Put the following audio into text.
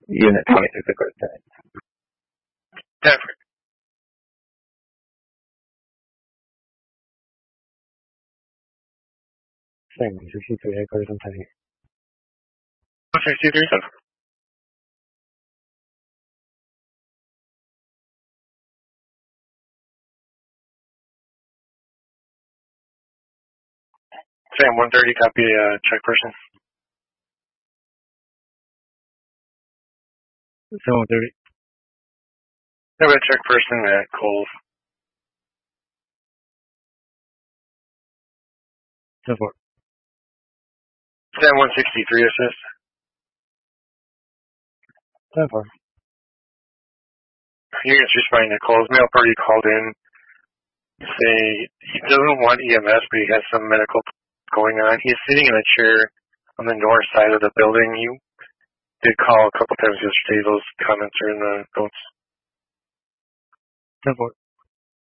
Unit 26 equipment. Denver. Same, 63 acres and 10. 63, Denver. Sam 130, copy check person. Sam 130. Have a check person at Coles. Sam 4. Sam 163 assist. Sam 4. Units responding to Coles. Male party called in. Say he doesn't want EMS, but he has some medical going on. He's sitting in a chair on the north side of the building. You did call a couple times yesterday. Those comments are in the notes. Sam 4.